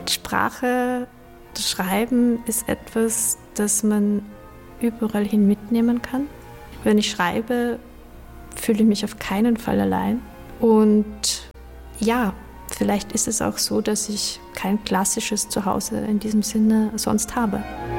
Sprache, das Schreiben ist etwas, das man überall hin mitnehmen kann. Wenn ich schreibe, fühle ich mich auf keinen Fall allein. Und ja, vielleicht ist es auch so, dass ich kein klassisches Zuhause in diesem Sinne sonst habe.